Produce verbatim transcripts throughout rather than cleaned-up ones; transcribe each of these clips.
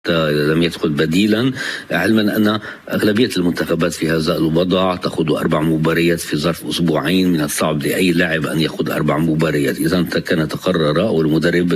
لم يدخل بديلا، علما أن أغلبية المنتخبات في هذا الوضع تأخذ أربع مباريات في ظرف أسبوعين. من الصعب لأي لاعب أن يأخذ أربع مباريات. إذا كان تقرر والمدرب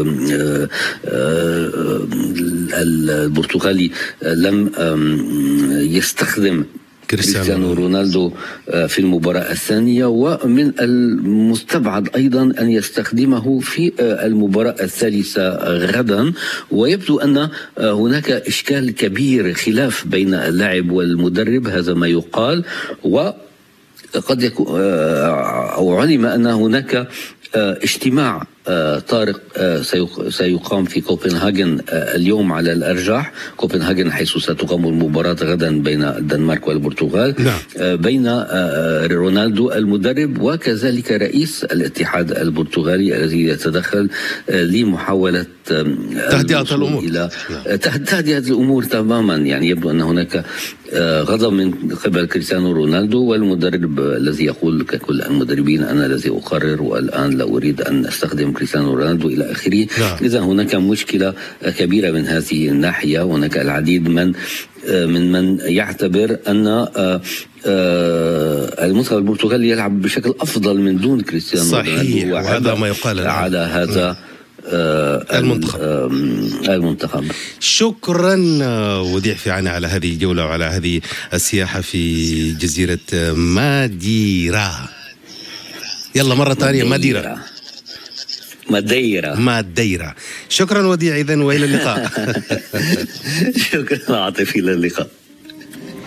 البرتغالي لم يستخدم كريستيانو رونالدو في المباراة الثانية، ومن المستبعد أيضا أن يستخدمه في المباراة الثالثة غدا. ويبدو أن هناك إشكال كبير، خلاف بين اللاعب والمدرب، هذا ما يقال. وقد يكون أو علم أن هناك اجتماع طارق سيقام في كوبنهاجن اليوم على الأرجح، كوبنهاجن حيث ستقام المباراة غدا بين الدنمارك والبرتغال. نعم. بين رونالدو المدرب وكذلك رئيس الاتحاد البرتغالي الذي يتدخل لمحاولة تهدئة الأمور إلى تهدئة الأمور تماما. يعني يبدو أن هناك غضب من قبل كريستيانو رونالدو والمدرب الذي يقول ككل المدربين أنا الذي أقرر والآن لا أريد أن أستخدم كريستيانو رونالدو إلى آخره. إذا هناك مشكلة كبيرة من هذه الناحية. هناك العديد من من من يعتبر أن المنتخب البرتغالي يلعب بشكل أفضل من دون كريستيانو صحيح. رونالدو، وهذا ما يقال على هذا المنتخب. المنتخب. شكرا وديع فيعاني على هذه الجولة وعلى هذه السياحة في جزيرة ماديرا. يلا مرة ثانية ماديرا ماديرا ماديرا. شكرا وديع إذن وإلى اللقاء. شكرا عاطفي، إلى اللقاء.